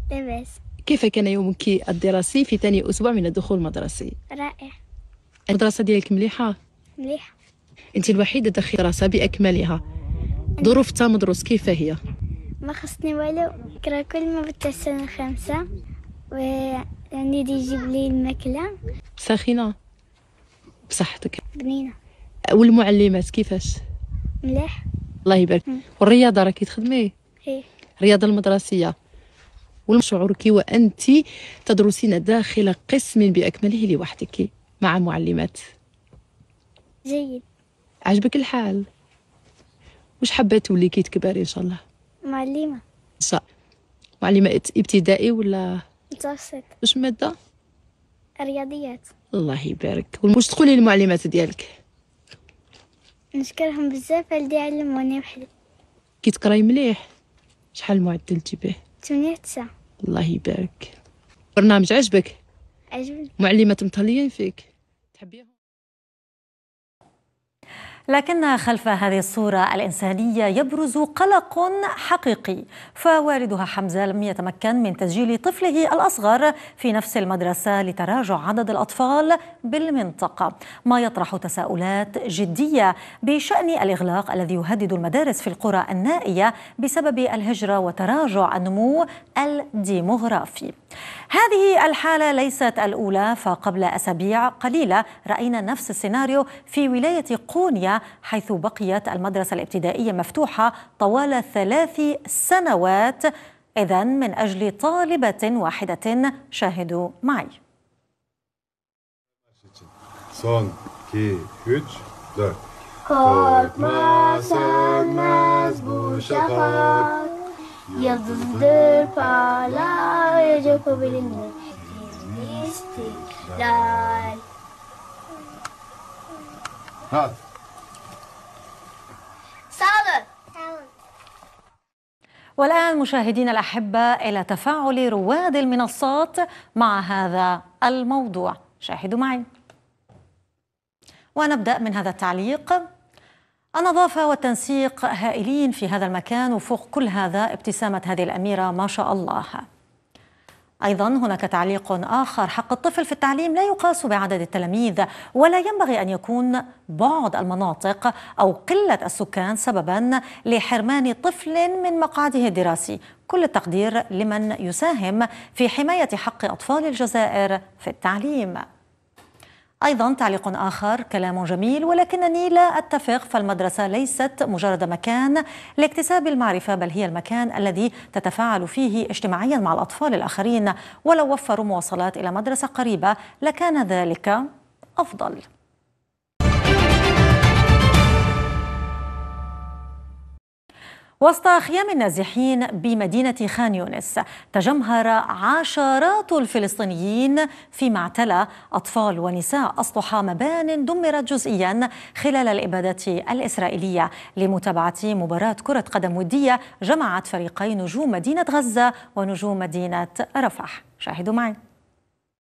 لاباس. كيف كان يومك الدراسي في ثاني أسبوع من الدخول المدرسي؟ رائع. المدرسة ديالك مليحة؟ مليح. أنت الوحيدة داخل المدرسة بأكملها، ظروف التمدرس كيف هي؟ ما خصني والو، كرا كل ما بالتسنة 5 وعندي دي يجيب لي الماكلة ساخنة بصحتك؟ بنينة. والمعلمات كيفاش؟ مليح. الله يبارك. والرياضة راكي تخدمي؟ ايه. الرياضة المدرسية، وشعورك وأنت تدرسين داخل قسم بأكمله لوحدك مع معلمات؟ جيد. عجبك الحال؟ واش حابة تولي كي تكبري إن شاء الله؟ معلمة. إن شاء الله. معلمة ابتدائي ولا متوسط. واش مادة؟ الرياضيات. الله يبارك. واش تقولي للمعلمات ديالك؟ نشكرهم بزاف على اللي علموني وحدي. كي تقراي مليح؟ شحال المعدل جبتيه؟ 8 9. الله يبارك. برنامج عجبك؟ عجبني. معلمات متهليين فيك تحبيهم؟ لكن خلف هذه الصورة الإنسانية يبرز قلق حقيقي، فوالدها حمزة لم يتمكن من تسجيل طفله الأصغر في نفس المدرسة لتراجع عدد الأطفال بالمنطقة، ما يطرح تساؤلات جدية بشأن الإغلاق الذي يهدد المدارس في القرى النائية بسبب الهجرة وتراجع النمو الديموغرافي. هذه الحالة ليست الأولى، فقبل أسابيع قليلة رأينا نفس السيناريو في ولاية قونيا، حيث بقيت المدرسة الابتدائية مفتوحة طوال 3 سنوات، إذن من أجل طالبة واحدة. شاهدوا معي. son, 2, 3, 4. Korkma sönmez bu şafak, yıldızdır parlayacak o bilinir istiklal. Hadi. والآن مشاهدينا الأحبة إلى تفاعل رواد المنصات مع هذا الموضوع، شاهدوا معي. ونبدأ من هذا التعليق: النظافة والتنسيق هائلين في هذا المكان، وفوق كل هذا ابتسامة هذه الأميرة ما شاء الله. أيضا هناك تعليق آخر: حق الطفل في التعليم لا يقاس بعدد التلاميذ، ولا ينبغي أن يكون بعد المناطق أو قلة السكان سببا لحرمان طفل من مقعده الدراسي. كل التقدير لمن يساهم في حماية حق أطفال الجزائر في التعليم. أيضا تعليق آخر: كلام جميل ولكنني لا أتفق، فالمدرسة ليست مجرد مكان لاكتساب المعرفة، بل هي المكان الذي تتفاعل فيه اجتماعيا مع الأطفال الآخرين، ولو وفروا مواصلات إلى مدرسة قريبة لكان ذلك أفضل. وسط خيام النازحين بمدينة خان يونس تجمهر عشرات الفلسطينيين فيما اعتلى أطفال ونساء أسطح مبان دمرت جزئيا خلال الإبادة الإسرائيلية لمتابعة مباراة كرة قدم ودية جمعت فريقي نجوم مدينة غزة ونجوم مدينة رفح. شاهدوا معي.